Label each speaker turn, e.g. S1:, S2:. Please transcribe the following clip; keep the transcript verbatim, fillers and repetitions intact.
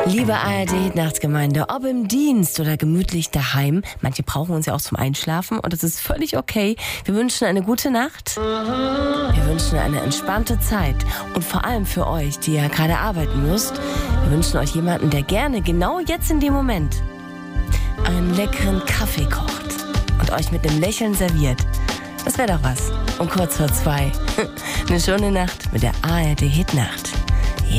S1: Liebe A R D-Nachtsgemeinde, ob im Dienst oder gemütlich daheim, manche brauchen uns ja auch zum Einschlafen und das ist völlig okay. Wir wünschen eine gute Nacht, wir wünschen eine entspannte Zeit und vor allem für euch, die ja gerade arbeiten müsst, wir wünschen euch jemanden, der gerne genau jetzt in dem Moment einen leckeren Kaffee kocht und euch mit einem Lächeln serviert. Das wäre doch was. Um kurz vor zwei. Eine schöne Nacht mit der A R D-Hit-Nacht.